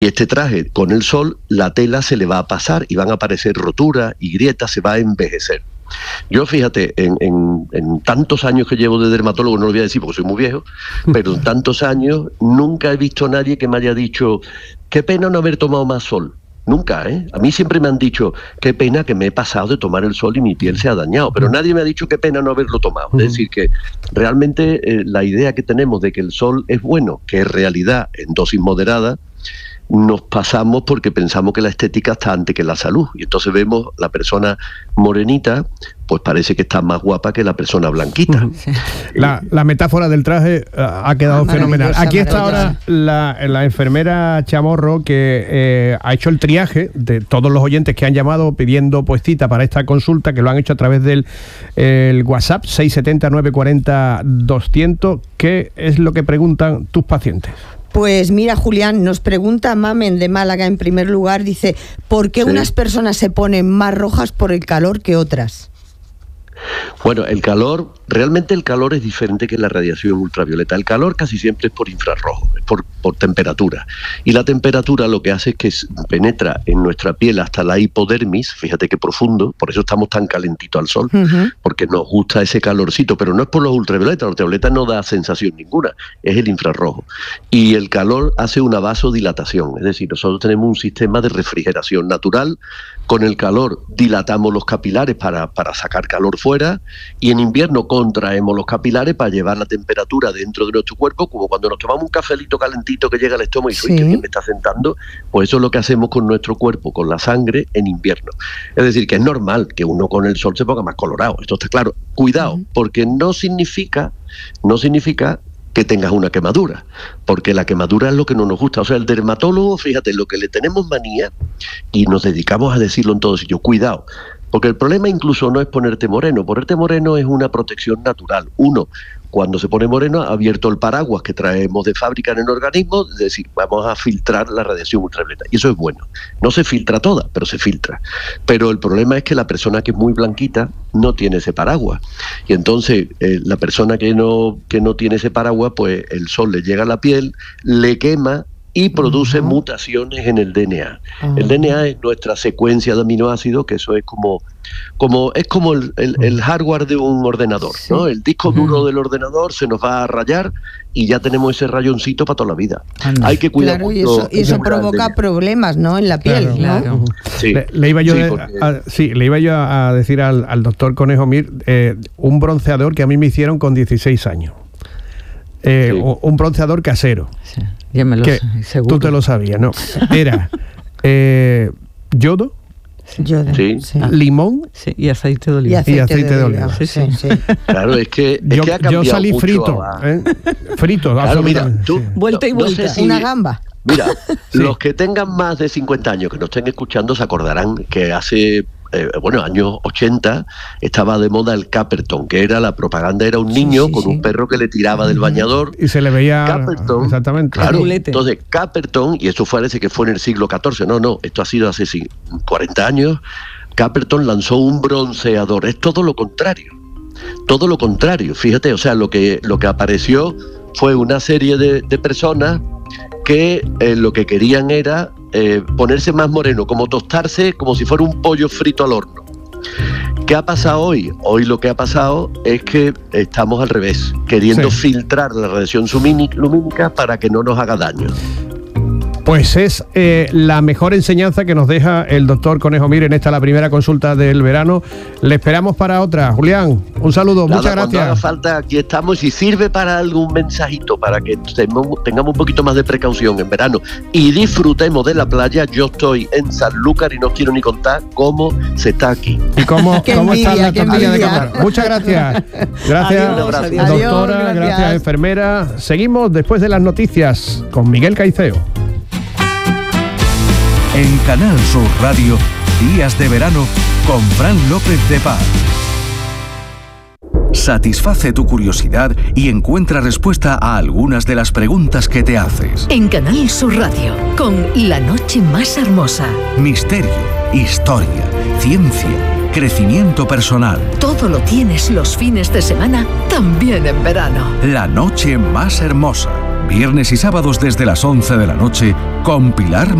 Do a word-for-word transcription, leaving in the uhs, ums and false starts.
Y este traje, con el sol, la tela se le va a pasar y van a aparecer roturas y grietas, se va a envejecer. Yo, fíjate, en, en, en tantos años que llevo de dermatólogo, no lo voy a decir porque soy muy viejo, pero en tantos años nunca he visto a nadie que me haya dicho, qué pena no haber tomado más sol. Nunca, ¿eh? A mí siempre me han dicho, qué pena que me he pasado de tomar el sol y mi piel se ha dañado, pero nadie me ha dicho qué pena no haberlo tomado. Es decir, que realmente eh, la idea que tenemos de que el sol es bueno, que es realidad en dosis moderada, nos pasamos porque pensamos que la estética está antes que la salud. Y entonces vemos la persona morenita, pues parece que está más guapa que la persona blanquita. Sí. La, la metáfora del traje uh, ha quedado ah, fenomenal. Aquí está ahora la, la enfermera Chamorro, que eh, ha hecho el triaje de todos los oyentes que han llamado pidiendo pues cita para esta consulta, que lo han hecho a través del el WhatsApp seis siete cero, nueve cuatro cero, doscientos. ¿Qué es lo que preguntan tus pacientes? Pues mira, Julián, nos pregunta Mamen de Málaga en primer lugar, dice, ¿por qué sí. unas personas se ponen más rojas por el calor que otras? Bueno, el calor, realmente el calor es diferente que la radiación ultravioleta. El calor casi siempre es por infrarrojo, es por, por temperatura. Y la temperatura lo que hace es que penetra en nuestra piel hasta la hipodermis, fíjate qué profundo, por eso estamos tan calentitos al sol, uh-huh. porque nos gusta ese calorcito, pero no es por los ultravioletas, los ultravioletas no da sensación ninguna, es el infrarrojo. Y el calor hace una vasodilatación, es decir, nosotros tenemos un sistema de refrigeración natural. Con el calor dilatamos los capilares para, para sacar calor fuera, y en invierno contraemos los capilares para llevar la temperatura dentro de nuestro cuerpo, como cuando nos tomamos un cafelito calentito que llega al estómago y sí. que bien me está sentando, pues eso es lo que hacemos con nuestro cuerpo, con la sangre en invierno. Es decir, que es normal que uno con el sol se ponga más colorado, esto está claro. Cuidado, uh-huh. porque no significa, no significa que tengas una quemadura, porque la quemadura es lo que no nos gusta. O sea, el dermatólogo, fíjate, lo que le tenemos manía, y nos dedicamos a decirlo en todos sitios, cuidado, porque el problema incluso no es ponerte moreno, ponerte moreno es una protección natural. Uno, cuando se pone moreno, ha abierto el paraguas que traemos de fábrica en el organismo, es decir, vamos a filtrar la radiación ultravioleta, y eso es bueno. No se filtra toda, pero se filtra. Pero el problema es que la persona que es muy blanquita no tiene ese paraguas, y entonces eh, la persona que no, que no tiene ese paraguas, pues el sol le llega a la piel, le quema, y produce uh-huh. mutaciones en el D N A. Uh-huh. El D N A es nuestra secuencia de aminoácidos, que eso es como, como es como el, el, el hardware de un ordenador, sí. ¿no? El disco duro uh-huh. del ordenador se nos va a rayar y ya tenemos ese rayoncito para toda la vida. Uh-huh. Hay que cuidar claro, mucho. Y eso, y eso provoca problemas, ¿no? En la piel, claro, ¿no? Claro. Sí. Le, le iba yo sí, porque... a, sí, le iba yo a decir al, al doctor Conejo Mir, eh, un bronceador que a mí me hicieron con dieciséis años. Eh, sí. Un bronceador casero. Sí. Ya me lo que sé, seguro. Tú te lo sabías, ¿no? Era eh, yodo, yodo sí. Sí. limón sí. y aceite de oliva. Y aceite, y aceite de oliva. Sí, sí, sí. Claro, es que, es yo, que ha cambiado yo salí mucho frito, a... ¿eh? frito, claro, mira, tú, sí. vuelta y vuelta, no sé si... una gamba. Mira, sí. los que tengan más de cincuenta años, que nos estén escuchando, se acordarán que hace... Eh, bueno, años ochenta estaba de moda el Caperton, que era la propaganda, era un niño sí, sí, con sí. un perro que le tiraba del bañador y se le veía Caperton, exactamente. Claro, entonces Caperton, y esto parece que fue en el siglo catorce, no, no, esto ha sido hace cuarenta años. Caperton lanzó un bronceador, es todo lo contrario, todo lo contrario, fíjate, o sea, lo que, lo que apareció fue una serie de, de personas que eh, lo que querían era eh, ponerse más moreno, como tostarse como si fuera un pollo frito al horno. ¿Qué ha pasado hoy? Hoy lo que ha pasado es que estamos al revés, queriendo sí. filtrar la radiación lumínica para que no nos haga daño. Pues es eh, la mejor enseñanza que nos deja el doctor Conejo Mir en esta, la primera consulta del verano. Le esperamos para otra. Julián, un saludo, Nada, muchas gracias. Cuando haga falta, aquí estamos, y sirve para algún mensajito, para que tengamos un poquito más de precaución en verano y disfrutemos de la playa. Yo estoy en Sanlúcar y no quiero ni contar cómo se está aquí. ¿Y cómo, cómo está la tortilla de cámara? Muchas gracias. Gracias, adiós, adiós. Doctora, adiós, gracias. gracias, enfermera. Seguimos después de las noticias con Miguel Caiceo. En Canal Sur Radio, Días de Verano con Fran López de Paz. Satisface tu curiosidad y encuentra respuesta a algunas de las preguntas que te haces. En Canal Sur Radio, con La Noche Más Hermosa. Misterio, historia, ciencia, crecimiento personal. Todo lo tienes los fines de semana, también en verano. La Noche Más Hermosa. Viernes y sábados desde las once de la noche con Pilar